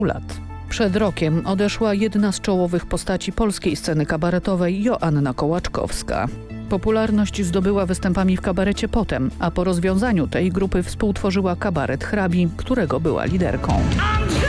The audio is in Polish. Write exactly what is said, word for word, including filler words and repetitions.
lat. Przed rokiem odeszła jedna z czołowych postaci polskiej sceny kabaretowej, Joanna Kołaczkowska. Popularność zdobyła występami w kabarecie Potem, a po rozwiązaniu tej grupy współtworzyła kabaret Hrabi, którego była liderką.